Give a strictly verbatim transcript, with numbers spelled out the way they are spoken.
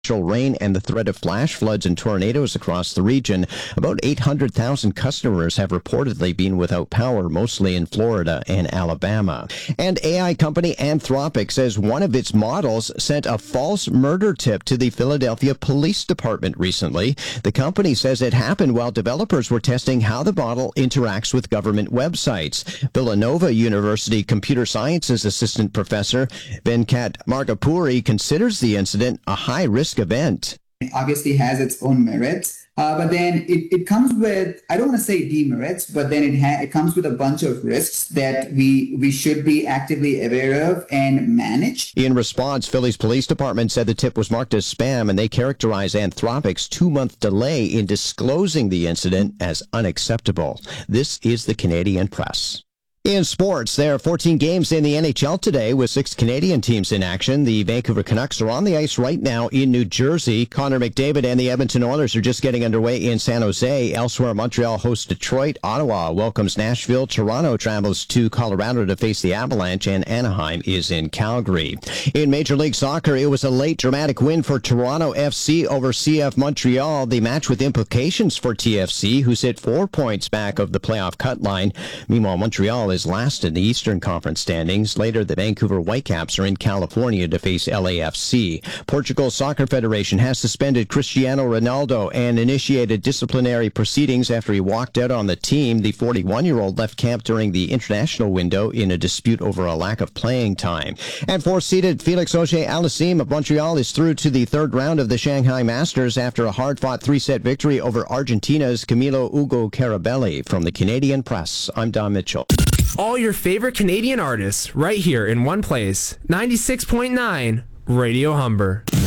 rain and the threat of flash floods and tornadoes across the region. About eight hundred thousand customers have reportedly been without power, mostly in Florida and Alabama. And A I company Anthropic says one of its models sent a false murder tip to the Philadelphia Police Department recently. The company says it happened while developers were testing how the model interacts with government websites. Villanova University computer sciences assistant professor Venkat Margapuri considers the incident a high-risk event. It obviously has its own merits, uh, but then it, it comes with, I don't want to say demerits, but then it, ha- it comes with a bunch of risks that we, we should be actively aware of and manage. In response, Philly's police department said the tip was marked as spam, and they characterized Anthropic's two-month delay in disclosing the incident as unacceptable. This is the Canadian Press. In sports, there are fourteen games in the N H L today with six Canadian teams in action. The Vancouver Canucks are on the ice right now in New Jersey. Connor McDavid and the Edmonton Oilers are just getting underway in San Jose. Elsewhere, Montreal hosts Detroit. Ottawa welcomes Nashville. Toronto travels to Colorado to face the Avalanche, and Anaheim is in Calgary. In Major League Soccer, it was a late dramatic win for Toronto F C over C F Montreal. The match with implications for T F C, who sit four points back of the playoff cut line. Meanwhile, Montreal is last in the Eastern Conference standings. Later, the Vancouver Whitecaps are in California to face L A F C. Portugal's Soccer Federation has suspended Cristiano Ronaldo and initiated disciplinary proceedings after he walked out on the team. The forty-one-year-old left camp during the international window in a dispute over a lack of playing time. And four-seeded Felix Auger-Aliassime of Montreal is through to the third round of the Shanghai Masters after a hard-fought three-set victory over Argentina's Camilo Ugo Carabelli. From the Canadian Press, I'm Don Mitchell. All your favorite Canadian artists right here in one place. ninety-six point nine Radio Humber.